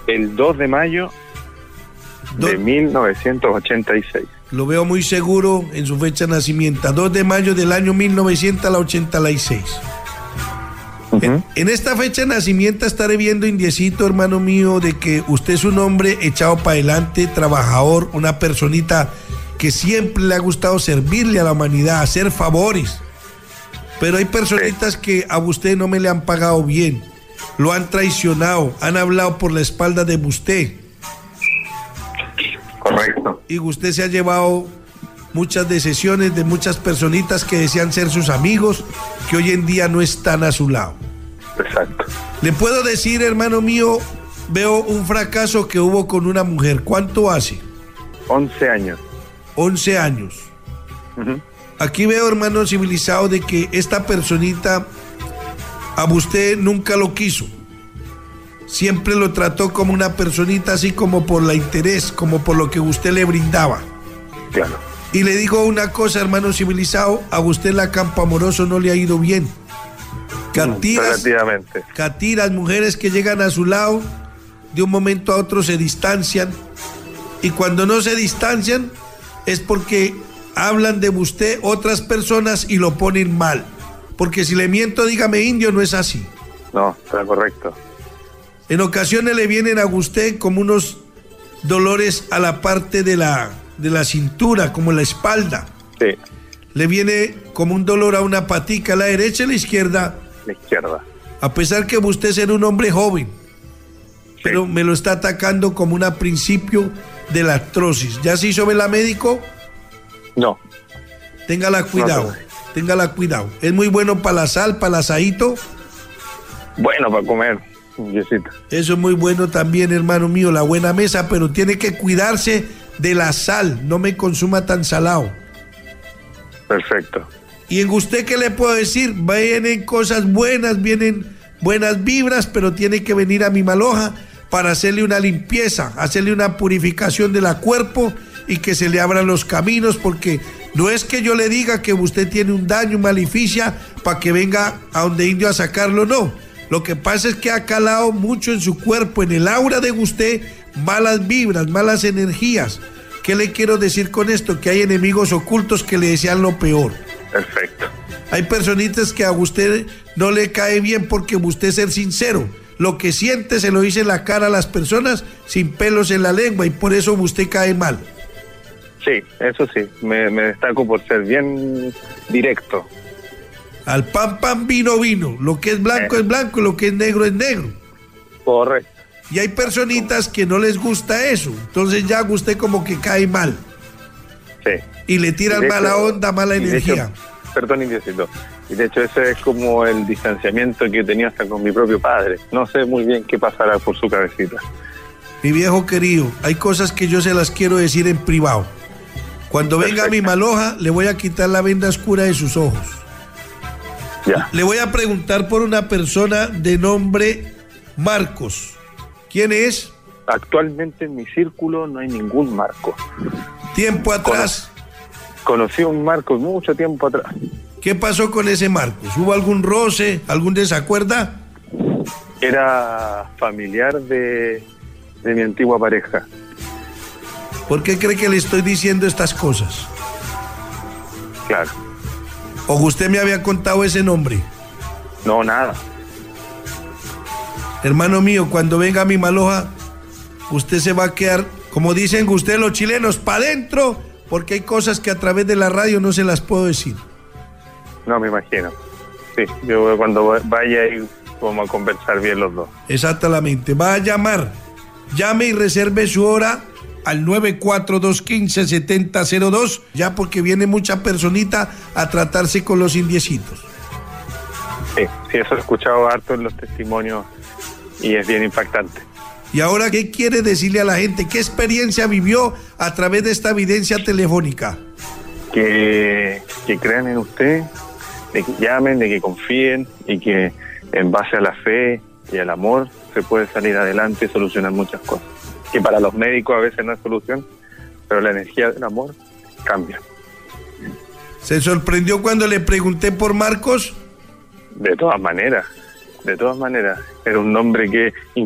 El 2 de mayo de 1986. Lo veo muy seguro en su fecha de nacimiento, 2 de mayo del año 1986. En esta fecha de nacimiento estaré viendo, indiecito, hermano mío, de que usted es un hombre echado para adelante, trabajador, una personita que siempre le ha gustado servirle a la humanidad, hacer favores. Pero hay personitas que a usted no me le han pagado bien, lo han traicionado, han hablado por la espalda de usted. Correcto. Y usted se ha llevado muchas decisiones de muchas personitas que desean ser sus amigos, que hoy en día no están a su lado. Exacto. Le puedo decir, hermano mío, veo un fracaso que hubo con una mujer. ¿Cuánto hace? 11 años. 11 años. Aquí veo, hermano civilizado, de que esta personita a usted nunca lo quiso. Siempre lo trató como una personita así como por la interés, como por lo que usted le brindaba. Claro. Y le digo una cosa, hermano civilizado, a usted la campo amoroso no le ha ido bien. Relativamente. Catiras, mujeres que llegan a su lado, de un momento a otro se distancian. Y cuando no se distancian es porque hablan de usted otras personas y lo ponen mal. Porque si le miento, dígame, indio, no es así. No, está correcto. En ocasiones le vienen a usted como unos dolores a la parte de la cintura, como en la espalda. Sí. Le viene como un dolor a una patica, a la derecha y a la izquierda. La izquierda. A pesar que usted es un hombre joven, sí, pero me lo está atacando como un principio de la artrosis. ¿Ya se hizo la médico? No. Téngala cuidado, téngala cuidado. Es muy bueno para la sal, para el asadito. Bueno, para comer, Diosito. Eso es muy bueno también, hermano mío, la buena mesa, pero tiene que cuidarse de la sal, no me consuma tan salado. Perfecto. Y en usted, ¿qué le puedo decir? Vienen cosas buenas, vienen buenas vibras, pero tiene que venir a mi Maloja para hacerle una limpieza, hacerle una purificación de la cuerpo y que se le abran los caminos, porque no es que yo le diga que usted tiene un daño, maleficia, para que venga a donde indio a sacarlo, no. Lo que pasa es que ha calado mucho en su cuerpo, en el aura de usted, malas vibras, malas energías. ¿Qué le quiero decir con esto? Que hay enemigos ocultos que le desean lo peor. Perfecto. Hay personitas que a usted no le cae bien porque usted es ser sincero. Lo que siente se lo dice en la cara a las personas sin pelos en la lengua y por eso usted cae mal. Sí, eso sí, me destaco por ser bien directo. Al pan, pan, vino, vino. Lo que es blanco es blanco, lo que es negro es negro. Correcto. Y hay personitas que no les gusta eso, entonces ya usted como que cae mal. Sí. Y le tiran mala onda, mala energía. Perdón, Indiecito. Y de hecho ese es como el distanciamiento que tenía hasta con mi propio padre. No sé muy bien qué pasará por su cabecita. Mi viejo querido, hay cosas que yo se las quiero decir en privado. Cuando venga mi Maloja, le voy a quitar la venda oscura de sus ojos. Ya. Le voy a preguntar por una persona de nombre Marcos. ¿Quién es? Actualmente en mi círculo no hay ningún Marco. Tiempo atrás. Conocí a un Marcos mucho tiempo atrás. ¿Qué pasó con ese Marcos? ¿Hubo algún roce, algún desacuerdo? Era familiar de mi antigua pareja. ¿Por qué cree que le estoy diciendo estas cosas? Claro. ¿O usted me había contado ese nombre? No, nada. Hermano mío, cuando venga a mi Maloja, usted se va a quedar, como dicen ustedes los chilenos, para adentro, porque hay cosas que a través de la radio no se las puedo decir. No, me imagino. Sí, yo cuando vaya ahí vamos a conversar bien los dos. Exactamente. Va a llamar. Llame y reserve su hora al 94215-7002, ya porque viene mucha personita a tratarse con los indiecitos. Sí, eso he escuchado harto en los testimonios y es bien impactante. Y ahora, ¿qué quiere decirle a la gente? ¿Qué experiencia vivió a través de esta evidencia telefónica? Que crean en usted, de que llamen, de que confíen y que en base a la fe y al amor se puede salir adelante y solucionar muchas cosas. Que para los médicos a veces no es solución, pero la energía del amor cambia. ¿Se sorprendió cuando le pregunté por Marcos? De todas maneras. Era un nombre que